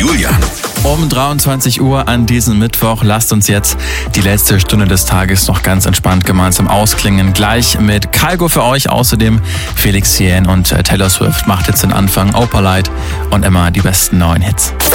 Julian. Um 23 Uhr an diesem Mittwoch. Lasst uns jetzt die letzte Stunde des Tages noch ganz entspannt gemeinsam ausklingen. Gleich mit Kygo für euch. Außerdem Felix Jähn und Taylor Swift macht jetzt den Anfang. Opalite und immer die besten neuen Hits.